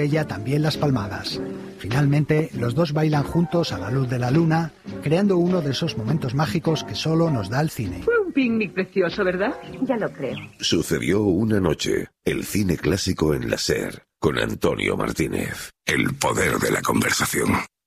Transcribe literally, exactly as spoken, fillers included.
ella también las palmadas. Finalmente, los dos bailan juntos a la luz de la luna, creando uno de esos momentos mágicos que solo nos da el cine. Fue un picnic precioso, ¿verdad? Ya lo creo. Sucedió una noche. El cine clásico en la SER, con Antonio Martínez. El poder de la conversación.